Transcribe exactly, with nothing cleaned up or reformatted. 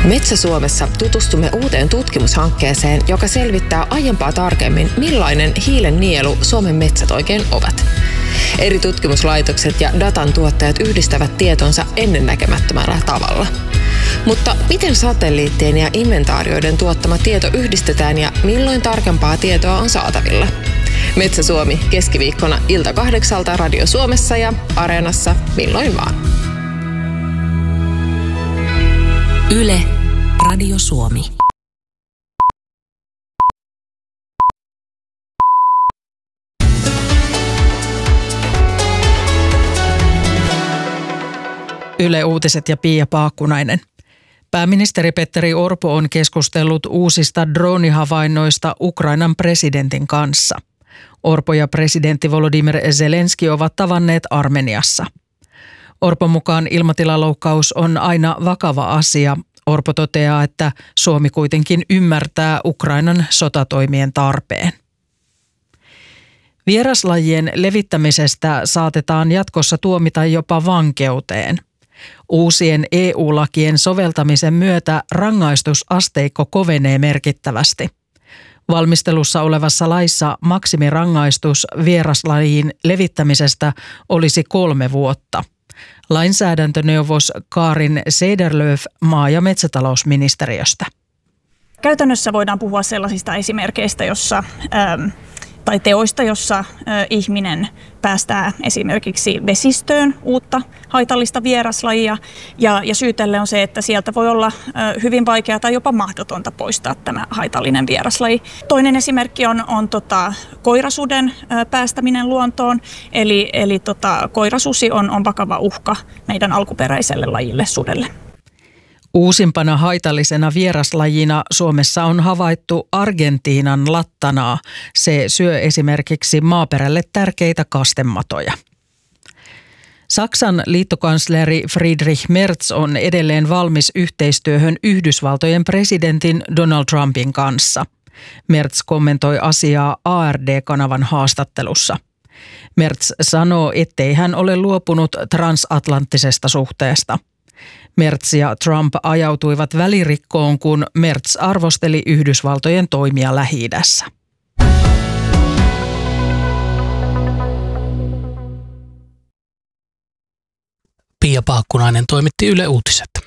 Metsä-Suomessa tutustumme uuteen tutkimushankkeeseen, joka selvittää aiempaa tarkemmin, millainen hiilen nielu Suomen metsät oikein ovat. Eri tutkimuslaitokset ja datan tuottajat yhdistävät tietonsa ennennäkemättömällä tavalla. Mutta miten satelliittien ja inventaarioiden tuottama tieto yhdistetään ja milloin tarkempaa tietoa on saatavilla? Metsä-Suomi keskiviikkona ilta kahdeksalta Radio Suomessa ja Areenassa milloin vaan. Yle, Radio Suomi. Yle Uutiset ja Pia Paakkunainen. Pääministeri Petteri Orpo on keskustellut uusista droonihavainnoista Ukrainan presidentin kanssa. Orpo ja presidentti Volodymyr Zelenski ovat tavanneet Armeniassa. Orpon mukaan ilmatilaloukkaus on aina vakava asia. Orpo toteaa, että Suomi kuitenkin ymmärtää Ukrainan sotatoimien tarpeen. Vieraslajien levittämisestä saatetaan jatkossa tuomita jopa vankeuteen. Uusien E U-lakien soveltamisen myötä rangaistusasteikko kovenee merkittävästi. Valmistelussa olevassa laissa maksimirangaistus vieraslajin levittämisestä olisi kolme vuotta. Lainsäädäntöneuvos Karin Sederlöf maa- ja metsätalousministeriöstä. Käytännössä voidaan puhua sellaisista esimerkkeistä, jossa, ähm, tai teoista, jossa äh, ihminen päästää esimerkiksi vesistöön uutta haitallista vieraslajia. Ja, ja syy tälle on se, että sieltä voi olla äh, hyvin vaikeaa tai jopa mahdotonta poistaa tämä haitallinen vieraslaji. Toinen esimerkki on, on tota, koirasuden äh, päästäminen luontoon. Eli, eli tota, koirasusi on, on vakava uhka meidän alkuperäiselle lajille sudelle. Uusimpana haitallisena vieraslajina Suomessa on havaittu Argentiinan lattanaa. Se syö esimerkiksi maaperälle tärkeitä kastematoja. Saksan liittokansleri Friedrich Merz on edelleen valmis yhteistyöhön Yhdysvaltojen presidentin Donald Trumpin kanssa. Merz kommentoi asiaa A R D-kanavan haastattelussa. Merz sanoo, ettei hän ole luopunut transatlanttisesta suhteesta. Merz ja Trump ajautuivat välirikkoon, kun Merz arvosteli Yhdysvaltojen toimia Lähi-idässä. Pia Paakkunainen toimitti Yle Uutiset.